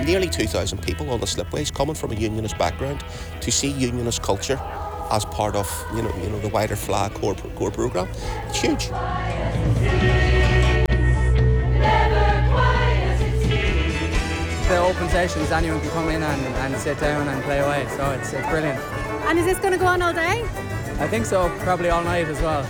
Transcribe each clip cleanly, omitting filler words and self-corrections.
nearly 2,000 people on the slipways coming from a unionist background to see unionist culture as part of the wider flag core programme. It's huge. The open sessions, anyone can come in and sit down and play away, so it's brilliant. And is this going to go on all day? I think so, probably all night as well.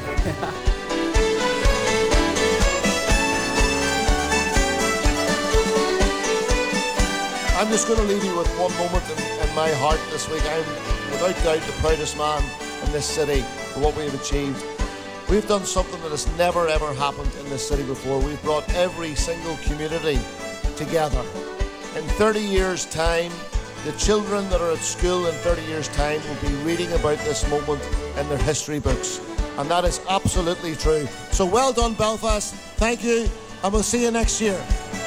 I'm just going to leave you with one moment in my heart this week. I'm without doubt the proudest man in this city for what we have achieved. We've done something that has never ever happened in this city before. We've brought every single community together. In 30 years' time, the children that are at school in 30 years' time will be reading about this moment in their history books. And that is absolutely true. So well done, Belfast. Thank you, and we'll see you next year.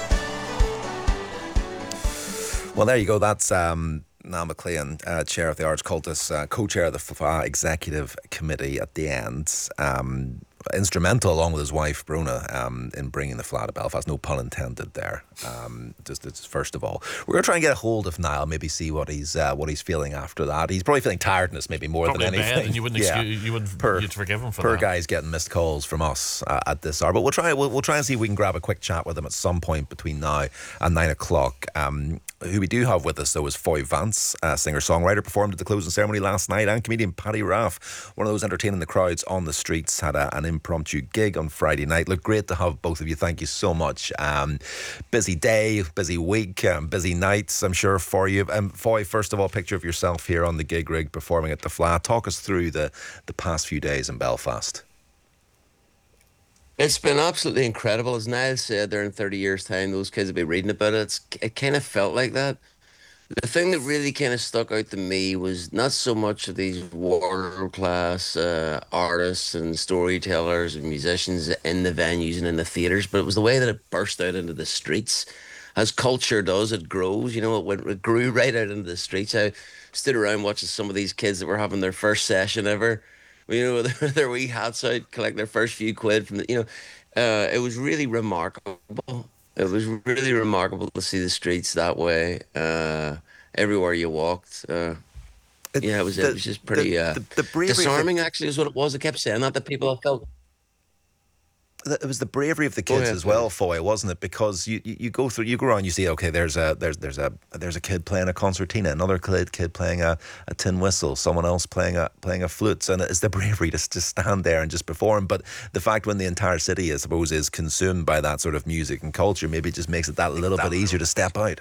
Well, there you go. That's Niall McLean, chair of the Arch Cultus, co-chair of the FLA Executive Committee at the end. Instrumental, along with his wife Bruna, in bringing the FLA to Belfast. No pun intended there. Just first of all, we're going to try and get a hold of Niall, maybe see what he's feeling after that. He's probably feeling tiredness, maybe more probably than anything. And you wouldn't you'd forgive him for that. Poor guy's getting missed calls from us at this hour, but we'll try and see if we can grab a quick chat with him at some point between now and 9 o'clock. Who we do have with us, though, is Foy Vance, singer-songwriter, performed at the closing ceremony last night, and comedian Paddy Raff, one of those entertaining the crowds on the streets, had an impromptu gig on Friday night. Look, great to have both of you. Thank you so much. Busy day, busy week, busy nights, I'm sure, for you. Foy, first of all, picture of yourself here on the gig rig performing at the FLA. Talk us through the past few days in Belfast. It's been absolutely incredible. As Niall said, there in 30 years' time, those kids will be reading about it. It kind of felt like that. The thing that really kind of stuck out to me was not so much of these world-class artists and storytellers and musicians in the venues and in the theatres, but it was the way that it burst out into the streets. As culture does, it grows. It grew right out into the streets. I stood around watching some of these kids that were having their first session ever, their wee hats out, collect their first few quid from it was really remarkable. It was really remarkable to see the streets that way. Everywhere you walked. It was just pretty disarming, actually, is what it was. I kept saying that to people. I felt it was the bravery of the kids as well, Foy, wasn't it? Because you go around, you see, okay, there's a kid playing a concertina, another kid playing a tin whistle, someone else playing a flute, and it's the bravery to stand there and just perform. But the fact when the entire city, I suppose, is consumed by that sort of music and culture, maybe it just makes it that little bit easier to step out.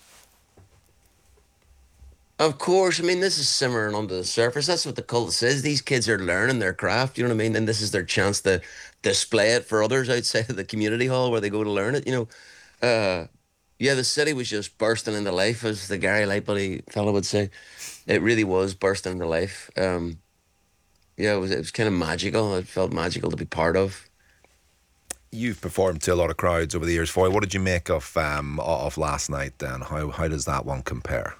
Of course, I mean, this is simmering under the surface. That's what the cult is. These kids are learning their craft, you know what I mean? And this is their chance to display it for others outside of the community hall where they go to learn it, the city was just bursting into life, as the Gary Lightbody fellow would say. It really was bursting into life. It was kind of magical. It felt magical to be part of. You've performed to a lot of crowds over the years, Foy. What did you make of last night then? How does that one compare?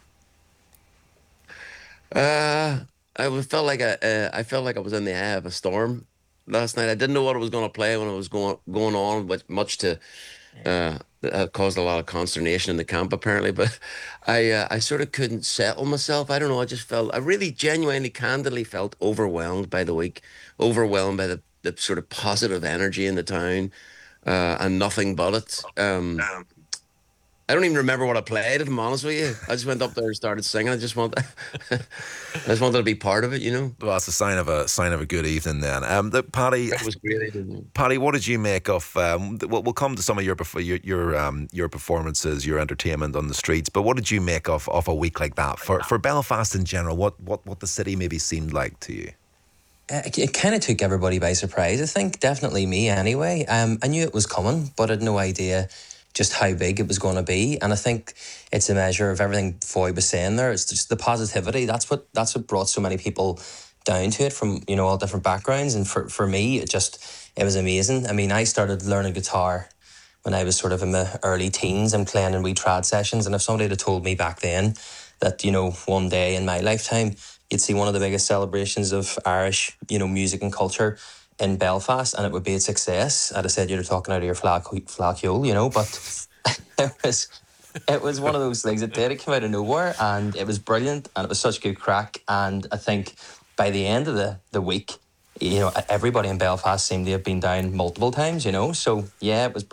I felt like I was in the eye of a storm last night. I didn't know what I was going to play when it was going on, but much to that caused a lot of consternation in the camp apparently. But I sort of couldn't settle myself. I don't know. I really genuinely, candidly felt overwhelmed by the week, overwhelmed by the sort of positive energy in the town, and nothing but it. I don't even remember what I played, if I'm honest with you. I just went up there and started singing. I just wanted to be part of it, Well, that's a sign of a good evening then. Paddy, it was great. Paddy, what did you make of? We'll come to some of your performances, your entertainment on the streets. But what did you make of a week like that for Belfast in general? What the city maybe seemed like to you? It kind of took everybody by surprise. I think definitely me anyway. I knew it was coming, but I had no idea just how big it was going to be. And I think it's a measure of everything Foy was saying there. It's just the positivity. That's what brought so many people down to it from, all different backgrounds. And for me, it was amazing. I mean, I started learning guitar when I was sort of in my early teens and playing in wee trad sessions. And if somebody had told me back then that, one day in my lifetime, you'd see one of the biggest celebrations of Irish, music and culture in Belfast, and it would be a success. I'd have said you're talking out of your flacule, but it was one of those things. It came out of nowhere, and it was brilliant, and it was such good crack. And I think by the end of the week, everybody in Belfast seemed to have been down multiple times. So yeah, it was brilliant.